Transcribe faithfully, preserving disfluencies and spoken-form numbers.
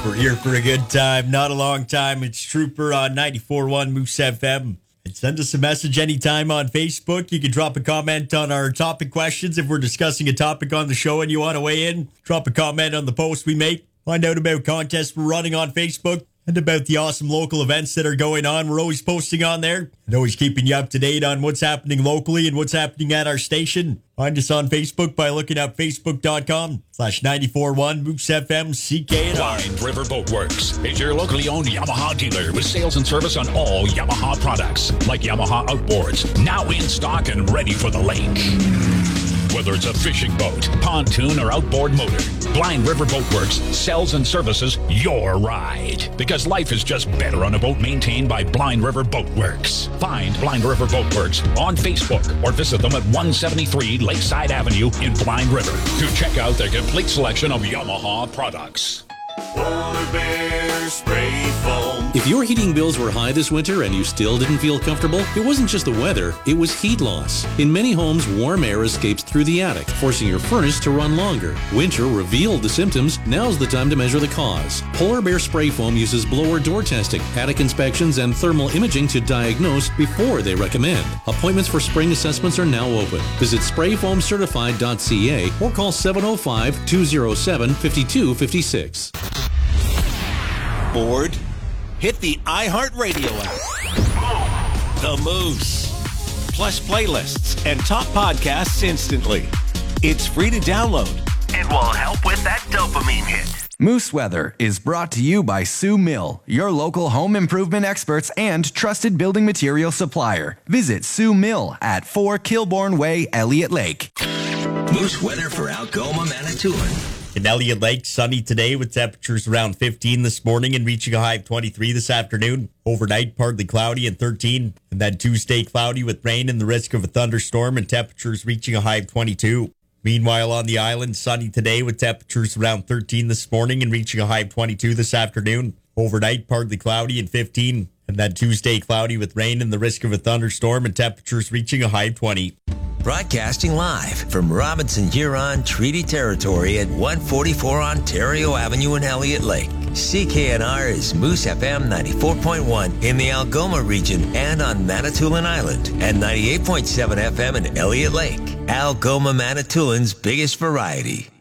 We're here for a good time, not a long time. It's Trooper on ninety-four point one Moose F M. And send us a message anytime on Facebook. You can drop a comment on our topic questions if we're discussing a topic on the show and you want to weigh in. Drop a comment on the post we make. Find out about contests we're running on Facebook and about the awesome local events that are going on. We're always posting on there and always keeping you up to date on what's happening locally and what's happening at our station. Find us on Facebook by looking up facebook.com slash 941 Moose FM C K N R. Blind River Boatworks is your locally owned Yamaha dealer with sales and service on all Yamaha products, like Yamaha outboards, now in stock and ready for the lake. Whether it's a fishing boat, pontoon, or outboard motor, Blind River Boatworks sells and services your ride. Because life is just better on a boat maintained by Blind River Boatworks. Find Blind River Boatworks on Facebook or visit them at one seventy-three Lakeside Avenue in Blind River to check out their complete selection of Yamaha products. Polar Bear Spray Foam. If your heating bills were high this winter and you still didn't feel comfortable, it wasn't just the weather, it was heat loss. In many homes, warm air escapes through the attic, forcing your furnace to run longer. Winter revealed the symptoms. Now's the time to measure the cause. Polar Bear Spray Foam uses blower door testing, attic inspections, and thermal imaging to diagnose before they recommend. Appointments for spring assessments are now open. Visit spray foam certified dot c a or call seven oh five, two oh seven, five two five six. Bored? Hit the iHeartRadio app. The Moose. Plus playlists and top podcasts instantly. It's free to download. It will help with that dopamine hit. Moose Weather is brought to you by Sue Mill, your local home improvement experts and trusted building material supplier. Visit Sue Mill at four Kilbourne Way, Elliott Lake. Moose weather for Algoma, Manitoulin. In Elliott Lake, sunny today with temperatures around fifteen this morning and reaching a high of twenty-three this afternoon. Overnight, partly cloudy and thirteen. And then Tuesday, cloudy with rain and the risk of a thunderstorm and temperatures reaching a high of twenty-two. Meanwhile, on the island, sunny today with temperatures around thirteen this morning and reaching a high of twenty-two this afternoon. Overnight, partly cloudy and fifteen. And then Tuesday, cloudy with rain and the risk of a thunderstorm and temperatures reaching a high of twenty. Broadcasting live from Robinson Huron Treaty Territory at one forty-four Ontario Avenue in Elliott Lake. C K N R is Moose F M ninety-four point one in the Algoma region and on Manitoulin Island, and ninety-eight point seven F M in Elliott Lake. Algoma, Manitoulin's biggest variety.